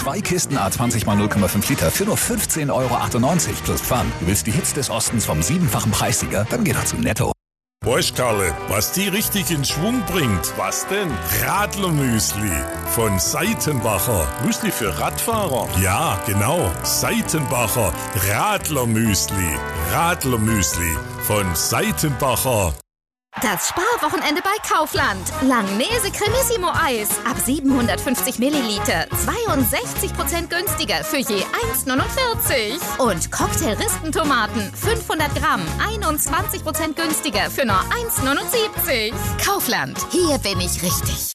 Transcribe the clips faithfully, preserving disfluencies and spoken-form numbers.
Zwei Kisten A zwanzig mal null Komma fünf Liter für nur fünfzehn Euro achtundneunzig plus Pfand. Du willst die Hits des Ostens vom siebenfachen Preissieger? Dann geh doch zu Netto. Weißt, Karle, was die richtig in Schwung bringt? Was denn? Radlermüsli von Seitenbacher. Müsli für Radfahrer? Ja, genau. Seitenbacher Radlermüsli. Radlermüsli von Seitenbacher. Das Sparwochenende bei Kaufland. Langnese Cremissimo Eis ab siebenhundertfünfzig Milliliter. zweiundsechzig Prozent günstiger für je eins neunundvierzig. Und Cocktail-Rispentomaten fünfhundert Gramm. einundzwanzig Prozent günstiger für nur eins neunundsiebzig. Kaufland. Hier bin ich richtig.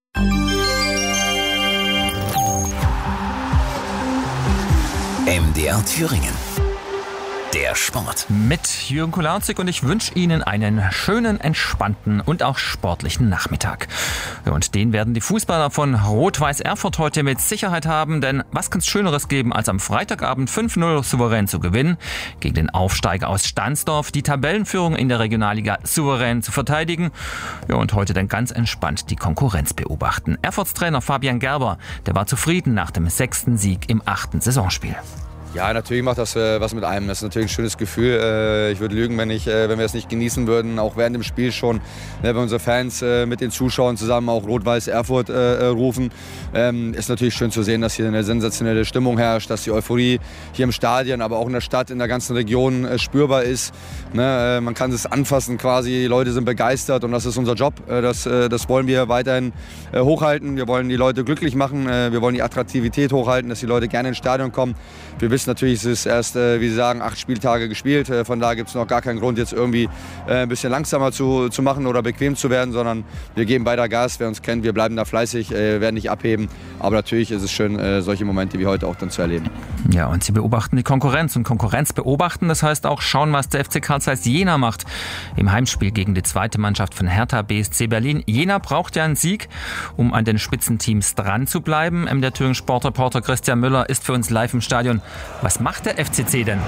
M D R Thüringen. Der Sport. Mit Jürgen Kulauzig und ich wünsche Ihnen einen schönen, entspannten und auch sportlichen Nachmittag. Und den werden die Fußballer von Rot-Weiß Erfurt heute mit Sicherheit haben, denn was kann es Schöneres geben, als am Freitagabend fünf null souverän zu gewinnen, gegen den Aufsteiger aus Stahnsdorf die Tabellenführung in der Regionalliga souverän zu verteidigen, ja, und heute dann ganz entspannt die Konkurrenz beobachten. Erfurts Trainer Fabian Gerber, der war zufrieden nach dem sechsten Sieg im achten Saisonspiel. Ja, natürlich macht das äh, was mit einem. Das ist natürlich ein schönes Gefühl. Äh, ich würde lügen, wenn, ich, äh, wenn wir es nicht genießen würden, auch während dem Spiel schon, ne, wenn unsere Fans äh, mit den Zuschauern zusammen auch Rot-Weiß Erfurt äh, rufen. Ähm, ist natürlich schön zu sehen, dass hier eine sensationelle Stimmung herrscht, dass die Euphorie hier im Stadion, aber auch in der Stadt, in der ganzen Region äh, spürbar ist. Ne, äh, man kann es anfassen quasi, die Leute sind begeistert und das ist unser Job. Äh, das, äh, das wollen wir weiterhin äh, hochhalten. Wir wollen die Leute glücklich machen, äh, wir wollen die Attraktivität hochhalten, dass die Leute gerne ins Stadion kommen. Wir wissen natürlich, es ist erst, äh, wie Sie sagen, acht Spieltage gespielt. Äh, von daher gibt es noch gar keinen Grund, jetzt irgendwie äh, ein bisschen langsamer zu, zu machen oder bequem zu werden, sondern wir geben weiter Gas. Wer uns kennt, wir bleiben da fleißig, äh, werden nicht abheben. Aber natürlich ist es schön, äh, solche Momente wie heute auch dann zu erleben. Ja, und Sie beobachten die Konkurrenz. Und Konkurrenz beobachten, das heißt auch schauen, was der F C Carl Zeiss Jena macht im Heimspiel gegen die zweite Mannschaft von Hertha B S C Berlin. Jena braucht ja einen Sieg, um an den Spitzenteams dran zu bleiben. Der Thüringen Sportreporter Christian Müller ist für uns live im Stadion. Was macht der F C C denn?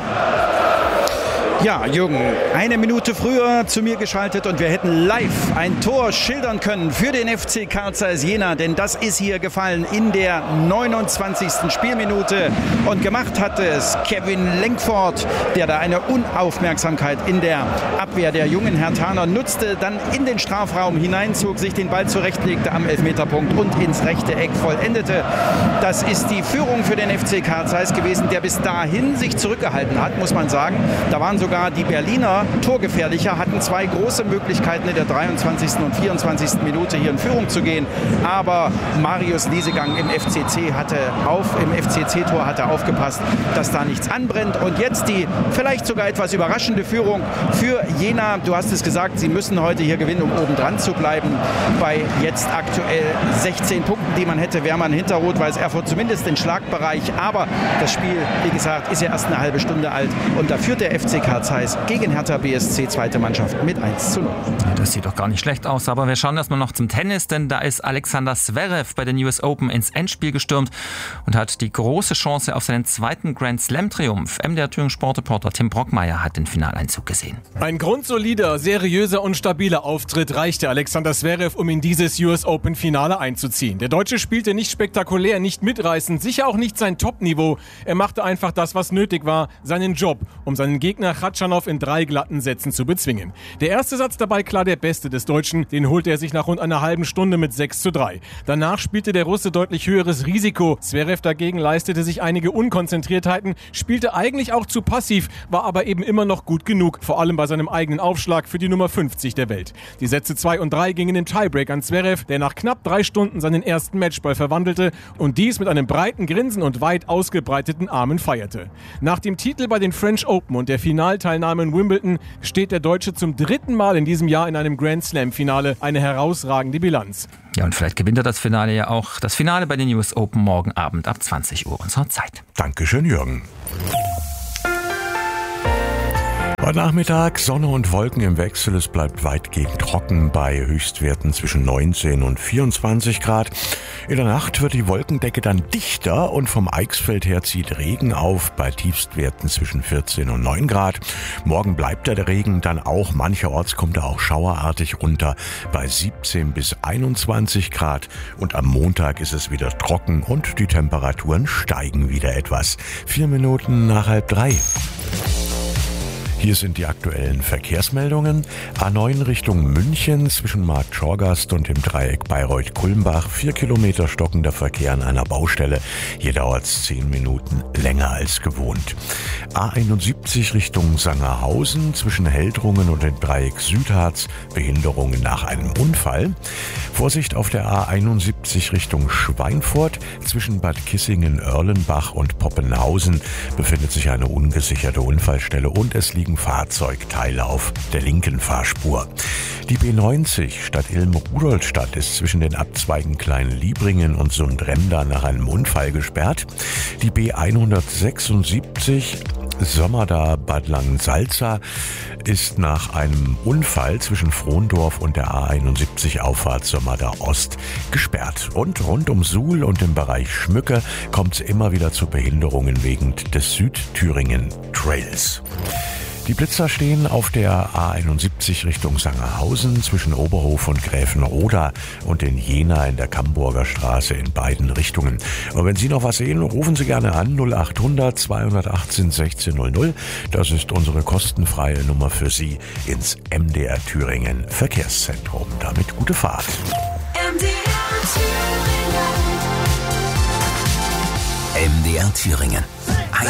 Ja, Jürgen, eine Minute früher zu mir geschaltet und wir hätten live ein Tor schildern können für den F C Carl Zeiss Jena, denn das ist hier gefallen in der neunundzwanzigsten Spielminute und gemacht hat es Kevin Lenkford, der da eine Unaufmerksamkeit in der Abwehr der jungen Herthaner nutzte, dann in den Strafraum hineinzog, sich den Ball zurechtlegte am Elfmeterpunkt und ins rechte Eck vollendete. Das ist die Führung für den F C Carl Zeiss gewesen, der bis dahin sich zurückgehalten hat, muss man sagen. Da waren sogar die Berliner torgefährlicher, hatten zwei große Möglichkeiten in der dreiundzwanzigsten und vierundzwanzigsten Minute hier in Führung zu gehen. Aber Marius Liesegang im F C C hatte auf, im F C C-Tor hatte aufgepasst, dass da nichts anbrennt. Und jetzt die vielleicht sogar etwas überraschende Führung für Jena. Du hast es gesagt, sie müssen heute hier gewinnen, um oben dran zu bleiben. Bei jetzt aktuell sechzehn Punkten, die man hätte, wäre man hinter Rot-Weiß Erfurt zumindest im Schlagbereich. Aber das Spiel, wie gesagt, ist ja erst eine halbe Stunde alt. Und da führt der F C Carl Zeiss gegen Hertha B S C, zweite Mannschaft, mit eins zu null. Ja, das sieht doch gar nicht schlecht aus, aber wir schauen erstmal noch zum Tennis, denn da ist Alexander Zverev bei den U S Open ins Endspiel gestürmt und hat die große Chance auf seinen zweiten Grand Slam Triumph. M D R Thüringen Sportreporter Tim Brockmeier hat den Finaleinzug gesehen. Ein grundsolider, seriöser und stabiler Auftritt reichte Alexander Zverev, um in dieses U S Open Finale einzuziehen. Der Deutsche spielte nicht spektakulär, nicht mitreißend, sicher auch nicht sein Top-Niveau. Er machte einfach das, was nötig war, seinen Job, um seinen Gegner Khachanov in drei glatten Sätzen zu bezwingen. Der erste Satz dabei klar der beste des Deutschen, den holte er sich nach rund einer halben Stunde mit sechs zu drei. Danach spielte der Russe deutlich höheres Risiko. Zverev dagegen leistete sich einige Unkonzentriertheiten, spielte eigentlich auch zu passiv, war aber eben immer noch gut genug, vor allem bei seinem eigenen Aufschlag für die Nummer fünfzig der Welt. Die Sätze zwei und drei gingen im Tiebreak an Zverev, der nach knapp drei Stunden seinen ersten Matchball verwandelte und dies mit einem breiten Grinsen und weit ausgebreiteten Armen feierte. Nach dem Titel bei den French Open und der Finalteilnahme in Wimbledon steht der Deutsche zum dritten Mal in diesem Jahr in einem Grand Slam Finale. Eine herausragende Bilanz. Ja, und vielleicht gewinnt er das Finale ja auch. Das Finale bei den U S Open morgen Abend ab zwanzig Uhr unserer Zeit. Dankeschön, Jürgen. Heute Nachmittag Sonne und Wolken im Wechsel. Es bleibt weitgehend trocken bei Höchstwerten zwischen neunzehn und vierundzwanzig Grad. In der Nacht wird die Wolkendecke dann dichter und vom Eichsfeld her zieht Regen auf bei Tiefstwerten zwischen vierzehn und neun Grad. Morgen bleibt der Regen dann auch. Mancherorts kommt er auch schauerartig runter bei siebzehn bis einundzwanzig Grad. Und am Montag ist es wieder trocken und die Temperaturen steigen wieder etwas. Vier Minuten nach halb drei. Hier sind die aktuellen Verkehrsmeldungen. A neun Richtung München zwischen Marktschorgast und dem Dreieck Bayreuth-Kulmbach. Vier Kilometer stockender Verkehr an einer Baustelle. Hier dauert es zehn Minuten länger als gewohnt. A einundsiebzig Richtung Sangerhausen zwischen Heldrungen und dem Dreieck Südharz. Behinderungen nach einem Unfall. Vorsicht auf der A einundsiebzig Richtung Schweinfurt. Zwischen Bad Kissingen-Erlenbach und Poppenhausen befindet sich eine ungesicherte Unfallstelle und es liegen Fahrzeugteile auf der linken Fahrspur. Die B neunzig Stadt Ilm-Rudolstadt ist zwischen den Abzweigen Klein-Liebringen und Sundrenda nach einem Unfall gesperrt. Die B hundertsechsundsiebzig Sommerda-Bad Langensalza ist nach einem Unfall zwischen Frondorf und der A einundsiebzig Auffahrt Sommerda Ost gesperrt. Und rund um Suhl und im Bereich Schmücke kommt es immer wieder zu Behinderungen wegen des Südthüringen-Trails. Die Blitzer stehen auf der A einundsiebzig Richtung Sangerhausen zwischen Oberhof und Gräfenroda und in Jena in der Camburger Straße in beiden Richtungen. Und wenn Sie noch was sehen, rufen Sie gerne an null acht hundert zweihundertachtzehn sechzehn null null. Das ist unsere kostenfreie Nummer für Sie ins M D R Thüringen Verkehrszentrum. Damit gute Fahrt. M D R Thüringen. M D R Thüringen.